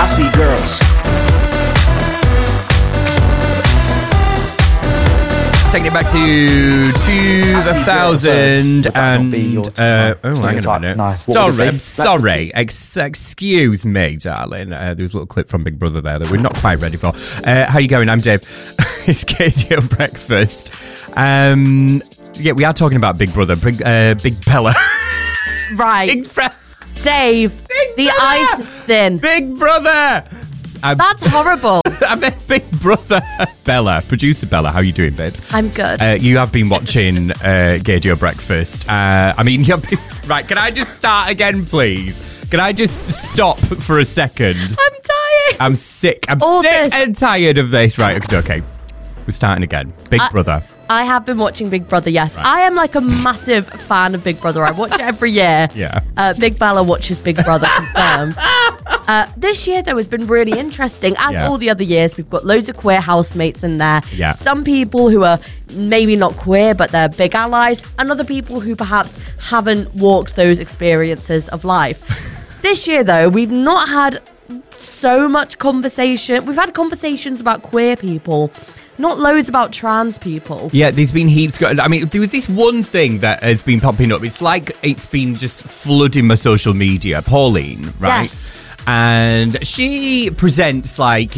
I see girls. Taking it back to 2000 and hang on a minute. No. Sorry. Excuse me, darling. There was a little clip from Big Brother there that we're not quite ready for. How you going? I'm Dave. It's Katie on Breakfast. Yeah, we are talking about Big Brother. Big Bella. Right. Dave, the ice is thin. Big Brother. That's horrible. I meant Big Brother. Bella, producer Bella, how you doing, babes? I'm good. You have been watching Gadio Breakfast. You've been... Right, can I just start again, please? Can I just stop for a second? I'm dying. I'm sick. I'm All sick this. and tired of this. Right, okay. We're starting again. Big Brother. I have been watching Big Brother, yes. Right. I am like a massive fan of Big Brother. I watch it every year. Yeah. Big Bella watches Big Brother, confirmed. This year, though, has been really interesting. As all the other years, we've got loads of queer housemates in there. Yeah. Some people who are maybe not queer, but they're big allies. And other people who perhaps haven't walked those experiences of life. This year, though, we've not had so much conversation. We've had conversations about queer people. Not loads about trans people. Yeah, there's been heaps. I mean, there was this one thing that has been popping up. It's like it's been just flooding my social media. Pauline, right? Yes. And she presents like,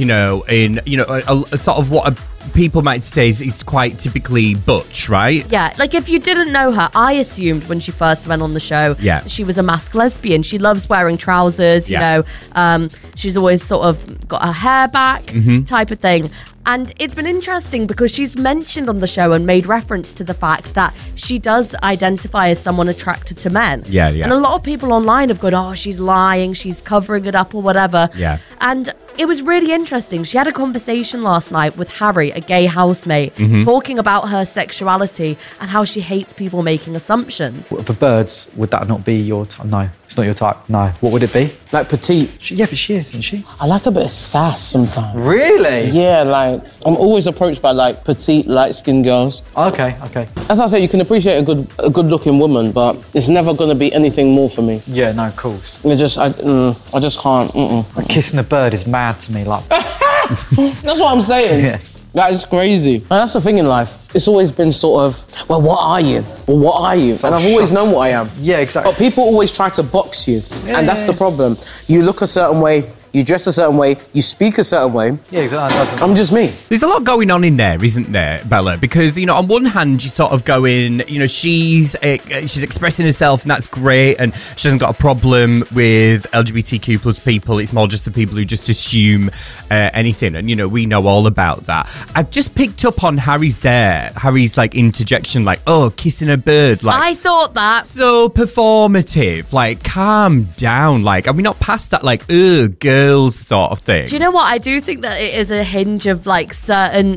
a sort of what people might say is quite typically butch, right? Yeah, like if you didn't know her, I assumed when she first went on the show, she was a masked lesbian. She loves wearing trousers, you know. She's always sort of got her hair back, type of thing. And it's been interesting because she's mentioned on the show and made reference to the fact that she does identify as someone attracted to men. Yeah. And a lot of people online have gone, oh, she's lying, she's covering it up or whatever. Yeah. And it was really interesting. She had a conversation last night with Harry, a gay housemate, talking about her sexuality and how she hates people making assumptions. For birds, would that not be your type? No, it's not your type. No. What would it be? Like petite. Yeah, but she is, isn't she? I like a bit of sass sometimes. Really? Yeah, like, I'm always approached by, like, petite, light-skinned girls. Okay. As I say, you can appreciate a good-looking woman, but it's never going to be anything more for me. Yeah, no, of course. I just can't. Like kissing a bird is mad to me, like... That's what I'm saying. Yeah. That is crazy. And that's the thing in life. It's always been sort of, well, what are you? Well, what are you? And I've always known what I am. Yeah, exactly. But people always try to box you. And that's the problem. You look a certain way, you dress a certain way, you speak a certain way. Yeah, exactly. I'm just me. There's a lot going on in there, isn't there, Bella? Because, on one hand, you're sort of going, she's expressing herself and that's great and she hasn't got a problem with LGBTQ plus people. It's more just the people who just assume anything. And, we know all about that. I've just picked up on Harry's like interjection, like, oh, kissing a bird. Like, I thought that. So performative. Like, calm down. Like, are we not past that, like, ugh, girls sort of thing? Do you know what? I do think that it is a hinge of like certain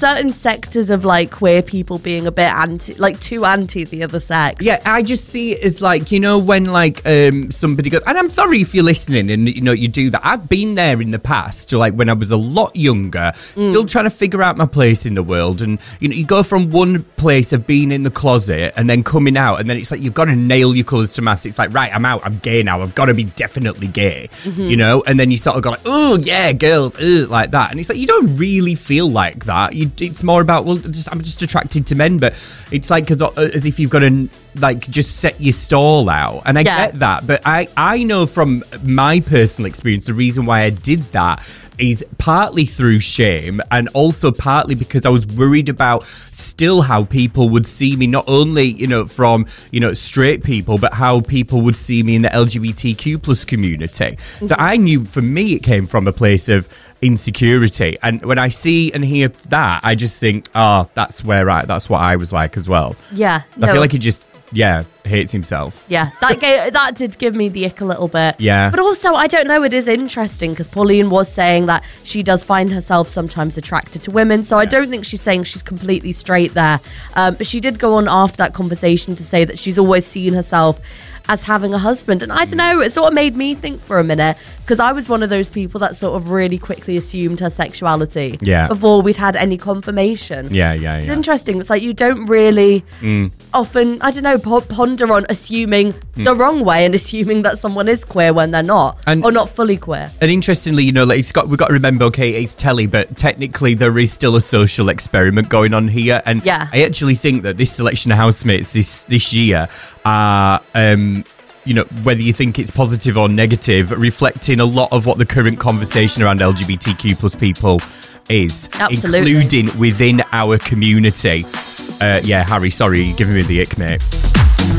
sectors of like queer people being a bit too anti the other sex. Yeah, I just see it as like, when like somebody goes, and I'm sorry if you're listening and you do that. I've been there in the past, like when I was a lot younger, still trying to figure out my place in the world, and you go from one place of being in the closet and then coming out, and then it's like you've got to nail your colours to mass. It's like, right, I'm out, I'm gay now, I've got to be definitely gay, and then you sort of go like, oh yeah, girls, like that, and it's like you don't really feel like that. It's more about, well, I'm just attracted to men, but it's like as if you've got to like just set your stall out, and I get that, but I know from my personal experience the reason why I did that is partly through shame and also partly because I was worried about still how people would see me, not only from straight people, but how people would see me in the LGBTQ plus community. So I knew for me it came from a place of insecurity, and when I see and hear that, I just think, oh, that's what I was like as well. Yeah, I feel like he just hates himself. Yeah, that did give me the ick a little bit. Yeah. But also, I don't know, it is interesting because Pauline was saying that she does find herself sometimes attracted to women, so I don't think she's saying she's completely straight there. But she did go on after that conversation to say that she's always seen herself as having a husband. And I don't know, it sort of made me think for a minute, because I was one of those people that sort of really quickly assumed her sexuality before we'd had any confirmation. It's interesting. It's like you don't really often, I don't know, ponder on assuming the wrong way and assuming that someone is queer when they're not, or not fully queer. And interestingly, you know, like we've got to remember, okay, it's telly, but technically there is still a social experiment going on here. And I actually think that this selection of housemates this year are, you know, whether you think it's positive or negative, reflecting a lot of what the current conversation around LGBTQ plus people is, including within our community. Harry, sorry, you're giving me the ick, mate.